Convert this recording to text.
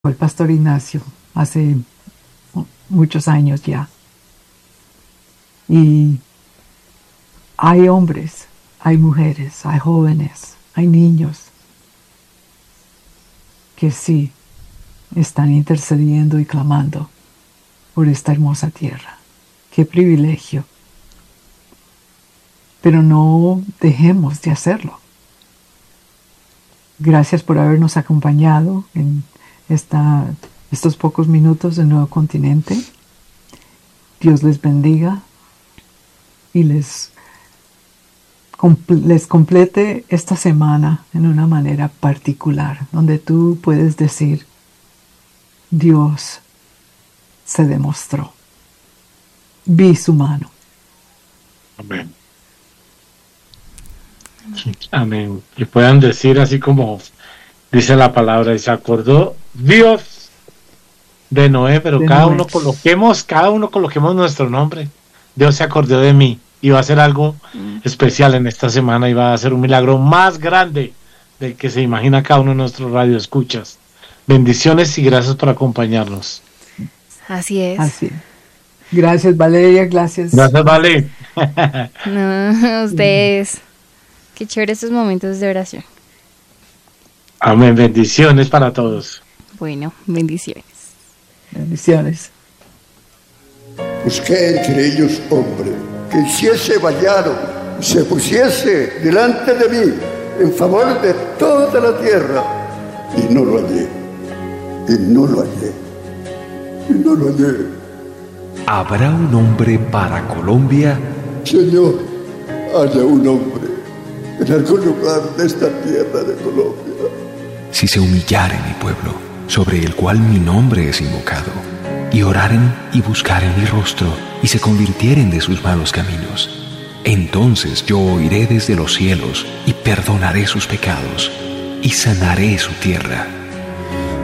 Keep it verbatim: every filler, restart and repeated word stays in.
el pastor Ignacio hace muchos años ya. Y hay hombres, hay mujeres, hay jóvenes, hay niños que sí están intercediendo y clamando por esta hermosa tierra. ¡Qué privilegio! Pero no dejemos de hacerlo. Gracias por habernos acompañado en esta, estos pocos minutos de Nuevo Continente. Dios les bendiga y les, les complete esta semana en una manera particular, donde tú puedes decir, Dios se demostró. Vi su mano. Amén. Sí, amén. Que puedan decir así como dice la palabra, y se acordó Dios de Noé, pero De cada Noé. uno coloquemos, cada uno coloquemos nuestro nombre. Dios se acordó de mí y va a hacer algo Mm. especial en esta semana y va a hacer un milagro más grande del que se imagina cada uno de nuestros radioescuchas. Bendiciones y gracias por acompañarnos. Así es. Así. Gracias, Valeria. Gracias. Gracias, Vale. No, ustedes. Qué chévere estos momentos de oración. Amén. Bendiciones para todos. Bueno, bendiciones. Bendiciones. Busqué entre ellos hombre que hiciese vallado y se pusiese delante de mí en favor de toda la tierra, y no lo hallé, y no lo hallé, y no lo hallé. ¿Habrá un hombre para Colombia? Señor, haya un hombre en algún lugar de esta tierra de Colombia. Si se humillare mi pueblo, sobre el cual mi nombre es invocado, y oraren y buscaren mi rostro, y se convirtieren de sus malos caminos, entonces yo oiré desde los cielos, y perdonaré sus pecados, y sanaré su tierra.